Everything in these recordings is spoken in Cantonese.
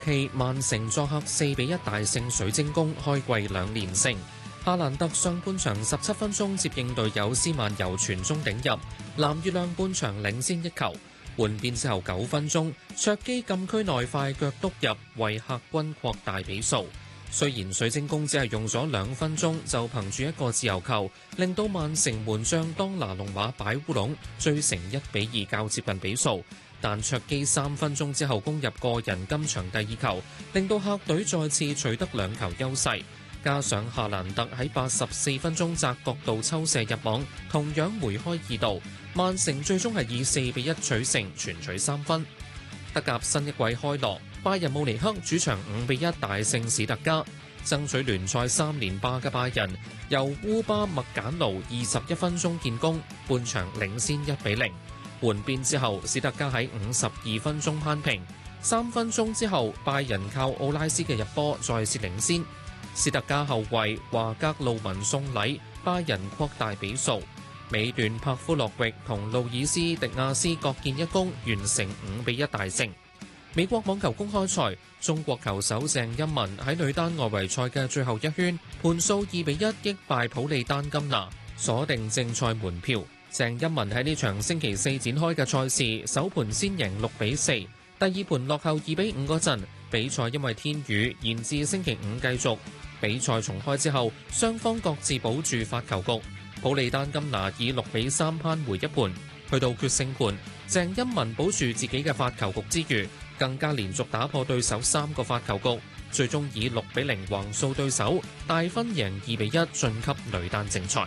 期曼城作客4-1大勝水晶宮，開季2連勝。夏蘭特上半場17分鐘接應隊友斯曼由傳中頂入，藍月亮半場領先1球。換邊之後9分鐘，卓基禁區內快腳篤入，為客軍擴大比數。雖然水晶宮只係用咗2分鐘就憑住一個自由球，令到曼城門將當拿龍馬擺烏龍，追成1-2較接近比數，但卓基3分鐘之後攻入個人今場第2球，令到客隊再次取得2球優勢。加上夏蘭特喺84分鐘窄角度抽射入網，同樣梅開2度，曼城最終係以4-1取勝，全取3分。德甲新一季開鑼，拜仁慕尼黑主場5-1大勝史特加，爭取聯賽3連霸嘅拜仁由烏巴麥簡奴21分鐘建功，半場領先1-0。換邊之後，史特加喺52分鐘扳平，3分鐘之後拜仁靠奧拉斯嘅入波再次領先。史特加後衛華格路文送禮，拜仁擴大比數。尾段帕夫洛域同路爾斯迪亞斯各建一功，完成5-1大勝。美國網球公開賽，中國球手鄭欽文喺女單外圍賽嘅最後一圈，盤數2-1擊敗普利丹金娜，鎖定正賽門票。鄭欽文喺呢場星期四展開嘅賽事，首盤先贏6-4，第二盤落後2-5嗰陣，比賽因為天雨延至星期五繼續。比賽重開之後，雙方各自保住發球局。普利丹金拿以6-3扳回一盤，去到決勝盤，鄭欽文保住自己嘅發球局之餘，更加連續打破對手3個發球局，最終以6-0橫掃對手，大分贏2-1晉級女單正賽。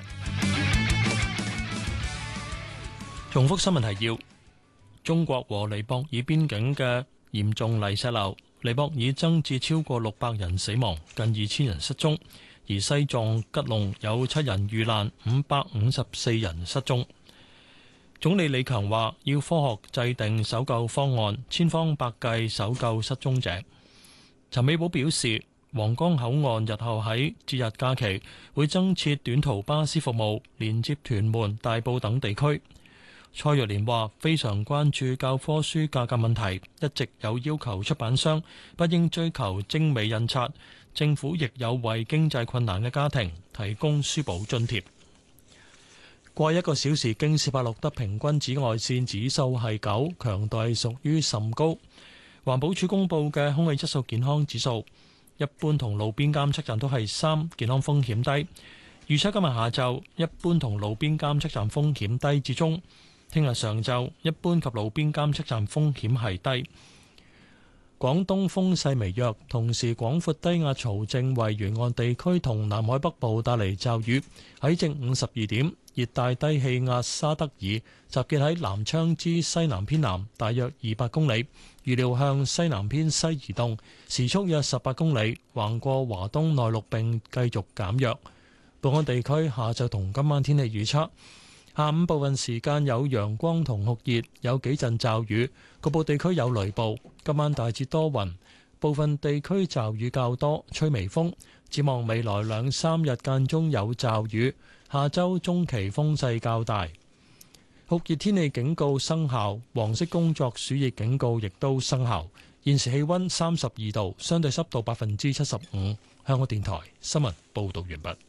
重複新聞提要：中國和尼泊爾邊境嘅嚴重泥石流，尼泊爾增至超過600人死亡，近2000人失蹤。而西藏吉隆有7人遇難，554人失蹤。總理李強話：要科學制定搜救方案，千方百計搜救失蹤者。陳美寶表示，皇崗口岸日後喺節日假期會增設短途巴士服務，連接屯門、大埔等地區。蔡若蓮話：非常關注教科書價格問題，一直有要求出版商不應追求精美印刷。政府亦有為經濟困難嘅家庭提供書簿津貼。過一個小時，京士柏錄得平均紫外線指數係9，強度係屬於甚高。環保署公布嘅空氣質素健康指數，一般同路邊監測站都係3，健康風險低。預測今日下晝一般同路邊監測站風險低至中，聽日上晝一般及路邊監測站風險係低。廣東風勢微弱，同時廣闊低壓槽正為沿岸地區同南海北部帶嚟驟雨。喺正午12點，熱帶低氣壓沙德爾集結喺南昌之西南偏南大約200公里，預料向西南偏西移動，時速約18公里，橫過華東內陸並繼續減弱。本港地區下晝同今晚天氣預測。下午部分時間有陽光同酷熱，有幾陣驟雨，局部地區有雷暴。今晚大致多雲，部分地區驟雨較多，吹微風。展望未來2-3日間中有驟雨，下周中期風勢較大。酷熱天氣警告生效，黃色工作暑熱警告亦都生效。現時氣溫32度，相對濕度75%。香港電台新聞報道完畢。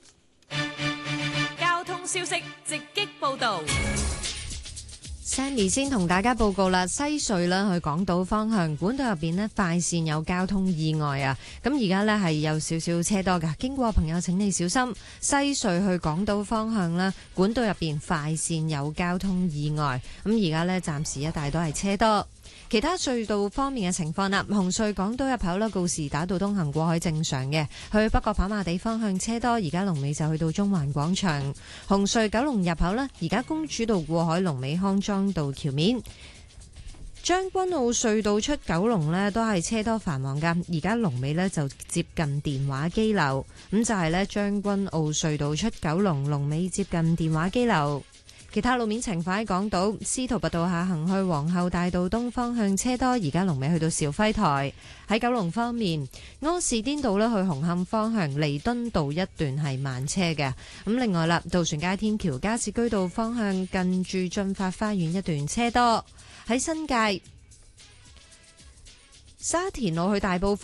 消息直擊報道。 Sandy 先同大家報告啦，西隧啦去港島方向管道入邊呢，快線有交通意外啊！咁而家呢係有少少車多噶，經過朋友請你小心。西隧去港島方向啦，管道入邊快線有交通意外，咁而家呢暫時一帶都係車多。其他隧道方面嘅情況啦，紅隧港島入口啦，告士打道東行過海正常嘅，去北角跑馬地方向車多，而家龍尾就去到中環廣場。紅隧九龍入口啦，而家公主道過海龍尾康莊道橋面。將軍澳隧道出九龍呢都係車多繁忙噶，而家龍尾呢就接近電話機樓，咁就係呢將軍澳隧道出九龍龍尾接近電話機樓。其他路面情況喺港島司徒拔道下行去皇后大道東方向車多，而家龍尾去到肇輝台。喺九龍方面，柯士甸道呢去紅磡方向彌敦道一段係慢車嘅。咁另外啦，渡船街天橋加士居道方向近住駿發花園一段車多。喺新界沙田路去大埔